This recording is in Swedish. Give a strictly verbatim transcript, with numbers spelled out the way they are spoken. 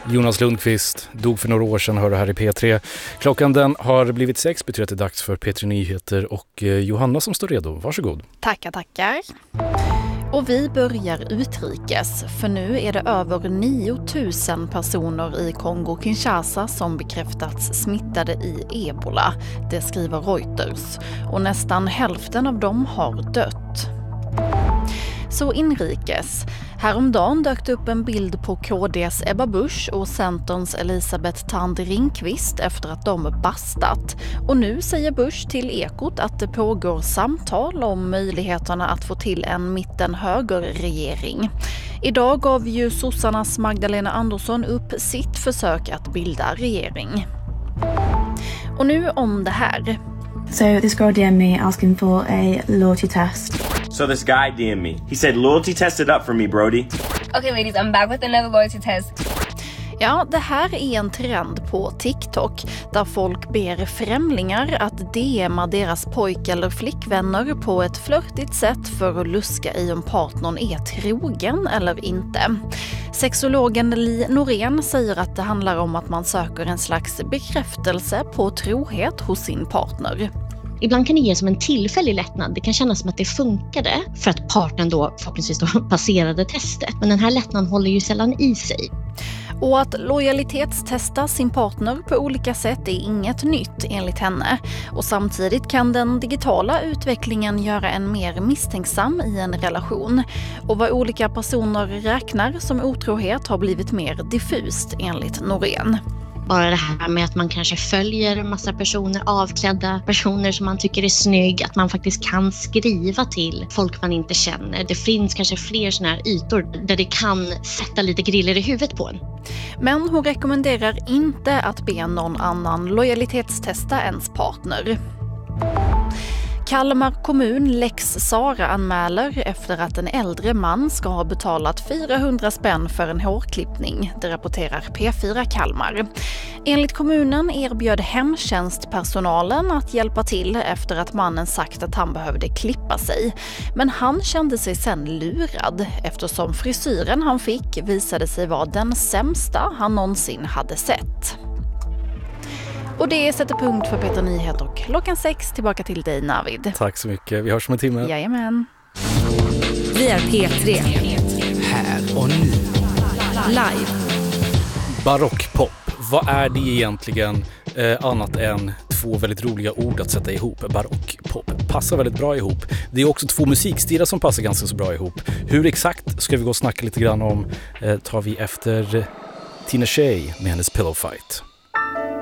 Jonas Lundqvist dog för några år sedan, hör du här i P tre. Klockan den har blivit sex, betyder att det är dags för P tre Nyheter och Johanna som står redo. Varsågod. Tackar, tackar. Och vi börjar utrikes, för nu är det över nio tusen personer i Kongo-Kinshasa som bekräftats smittade i ebola. Det skriver Reuters. Och nästan hälften av dem har dött. Så inrikes. Häromdagen dök det upp en bild på K D:s Ebba Busch och Centerns Elisabeth Thand Ringqvist efter att de bastat. Och nu säger Busch till Ekot att det pågår samtal om möjligheterna att få till en mitten-höger-regering. Idag gav ju sossarnas Magdalena Andersson upp sitt försök att bilda regering. Och nu om det här. So this girl D M'd me asking for a loyalty test. So this guy D M'd me. He said loyalty tested up for me, Brody. Okay, ladies, I'm back with another loyalty test. Ja, det här är en trend på TikTok där folk ber främlingar att D M:a deras pojk- eller flickvänner på ett flörtigt sätt för att luska i om partnern är trogen eller inte. Sexologen Li Norén säger att det handlar om att man söker en slags bekräftelse på trohet hos sin partner. Ibland kan det ge som en tillfällig lättnad. Det kan kännas som att det funkade för att partnern då förhoppningsvis då passerade testet. Men den här lättnaden håller ju sällan i sig. Och att lojalitetstesta sin partner på olika sätt är inget nytt enligt henne. Och samtidigt kan den digitala utvecklingen göra en mer misstänksam i en relation. Och vad olika personer räknar som otrohet har blivit mer diffust enligt Norén. Bara det här med att man kanske följer en massa personer, avklädda personer som man tycker är snygg. Att man faktiskt kan skriva till folk man inte känner. Det finns kanske fler såna här ytor där det kan sätta lite griller i huvudet på en. Men hon rekommenderar inte att be någon annan lojalitetstesta ens partner. Kalmar kommun Lex Sara anmäler efter att en äldre man ska ha betalat fyrahundra spänn för en hårklippning, det rapporterar P fyra Kalmar. Enligt kommunen erbjöd hemtjänstpersonalen att hjälpa till efter att mannen sagt att han behövde klippa sig. Men han kände sig sen lurad eftersom frisyren han fick visade sig vara den sämsta han någonsin hade sett. Och det sätter punkt för P tre Nyheter klockan sex. Tillbaka till dig, Navid. Tack så mycket. Vi hörs om en timme. Jajamän. Vi är P tre. Här och nu. Live. Barockpop. Vad är det egentligen eh, annat än två väldigt roliga ord att sätta ihop? Barockpop passar väldigt bra ihop. Det är också två musikstilar som passar ganska så bra ihop. Hur exakt ska vi gå och snacka lite grann om eh, tar vi efter Tina Shea med hennes Pillow Fight.